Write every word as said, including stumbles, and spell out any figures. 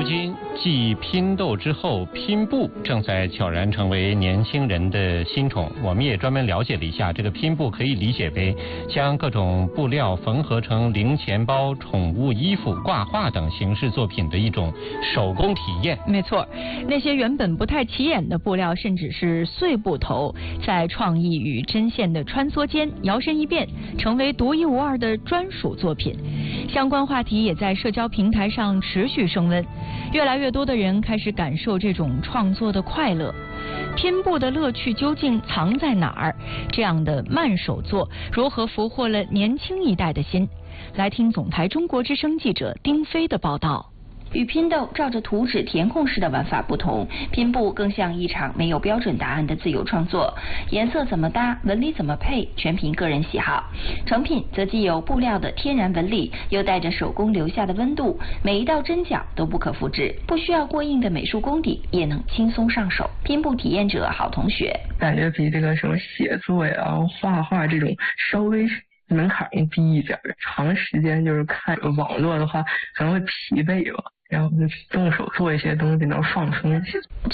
今继拼豆之后，拼布正在悄然成为年轻人的新宠。我们也专门了解了一下，这个拼布可以理解为将各种布料缝合成零钱包、宠物衣服、挂画等形式作品的一种手工体验。 没错，那些原本不太起眼的布料，甚至是碎布头，在创意与针线的穿梭间摇身一变，成为独一无二的专属作品。相关话题也在社交平台上持续升温，越来越多的人开始感受这种创作的快乐。拼布的乐趣究竟藏在哪儿？这样的慢手作如何俘获了年轻一代的心？来听总台中国之声记者丁飞的报道。 与拼豆照着图纸填空式的玩法不同，拼布更像一场没有标准答案的自由创作，颜色怎么搭，纹理怎么配，全凭个人喜好。成品则既有布料的天然纹理，又带着手工留下的温度，每一道针脚都不可复制，不需要过硬的美术功底，也能轻松上手。拼布体验者郝同学感觉比这个什么写作呀、画画这种稍微门槛更低一点，长时间就是看网络的话可能会疲惫吧，然后就动手做一些东西能放松一些。